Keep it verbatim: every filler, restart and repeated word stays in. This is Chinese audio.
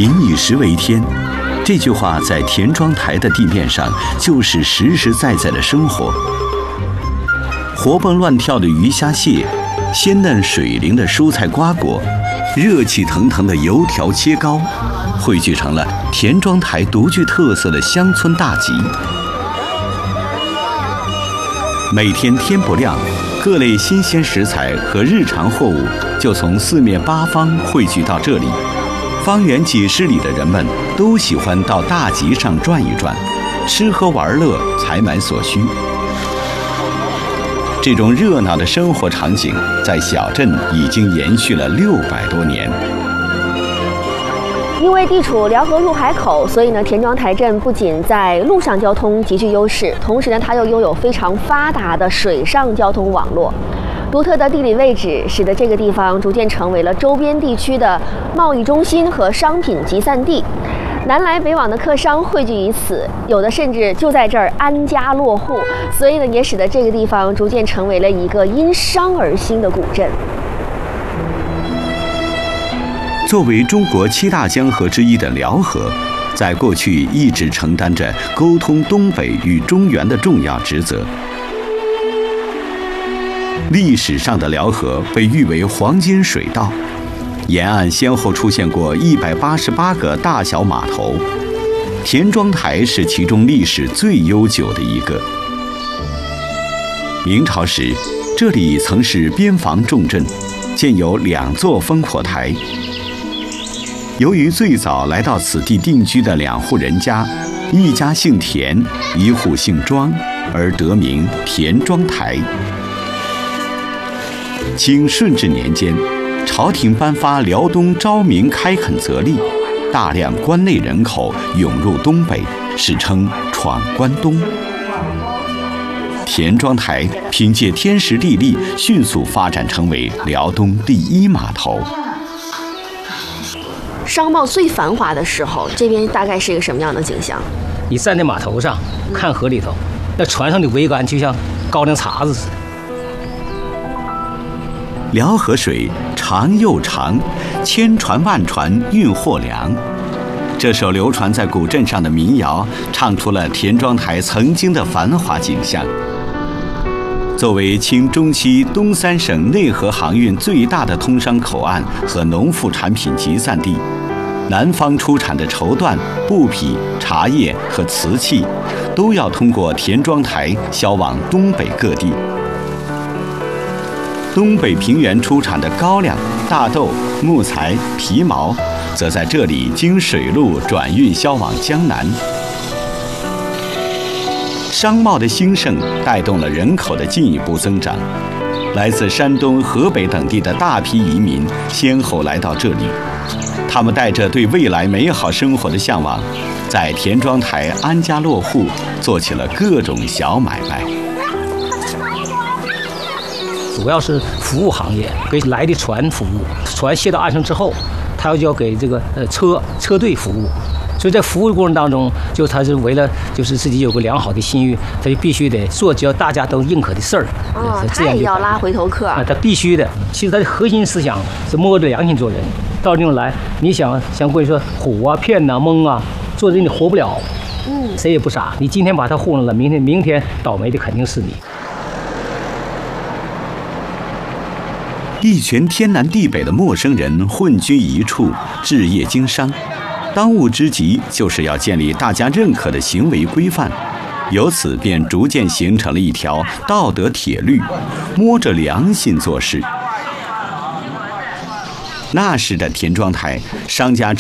民以食为天，这句话在田庄台的地面上就是实实在在的生活。活蹦乱跳的鱼虾蟹，鲜嫩水灵的蔬菜瓜果，热气腾腾的油条切糕，汇聚成了田庄台独具特色的乡村大集。每天天不亮，各类新鲜食材和日常货物就从四面八方汇聚到这里。方圆几十里的人们都喜欢到大集上转一转，吃喝玩乐，采买所需。这种热闹的生活场景在小镇已经延续了六百多年。 因为地处辽河入海口，所以呢，田庄台镇不仅在陆上交通极具优势，同时呢，它又拥有非常发达的水上交通网络。独特的地理位置使得这个地方逐渐成为了周边地区的贸易中心和商品集散地。南来北往的客商汇聚于此，有的甚至就在这儿安家落户，所以呢，也使得这个地方逐渐成为了一个因商而兴的古镇。 作为中国七大江河之一的辽河，在过去一直承担着沟通东北与中原的重要职责。历史上的辽河被誉为黄金水道，沿岸先后出现过一百八十八个大小码头，田庄台是其中历史最悠久的一个。明朝时，这里曾是边防重镇，建有两座烽火台。由于最早来到此地定居的两户人家，一家姓田，一户姓庄，而得名田庄台。清顺治年间，朝廷颁发辽东昭明开垦则例，大量关内人口涌入东北，史称闯关东。田庄台凭借天时地利，迅速发展成为辽东第一码头。 商贸最繁华的时候，这边大概是一个什么样的景象？ 你站在码头上看河里头，那船上的桅杆就像高粱碴子似的。 辽河水长又长，千船万船运货粮。这首流传在古镇上的民谣，唱出了田庄台曾经的繁华景象。作为清中期东三省内河航运最大的通商口岸和农副产品集散地，南方出产的绸缎、布匹、茶叶和瓷器，都要通过田庄台销往东北各地。东北平原出产的高粱、大豆、木材、皮毛，则在这里经水路转运销往江南。商贸的兴盛带动了人口的进一步增长，来自山东、河北等地的大批移民先后来到这里，他们带着对未来美好生活的向往，在田庄台安家落户，做起了各种小买卖。 主要是服务行业，给来的船服务，船卸到岸上之后，他就要给这个呃车车队服务。所以在服务的过程当中，就他是为了就是自己有个良好的信誉，他就必须得做只要大家都认可的事儿。 哦，他也要拉回头客啊， 他必须的。其实他的核心思想是摸着良心做人。到这种来，你想像过去说唬啊、骗呐、蒙啊，做人你活不了。嗯，谁也不傻。你今天把他糊弄了，明天明天倒霉的肯定是你。 一群天南地北的陌生人混居一处，置业经商。当务之急就是要建立大家认可的行为规范，由此便逐渐形成了一条道德铁律，摸着良心做事。那时的田庄台，商家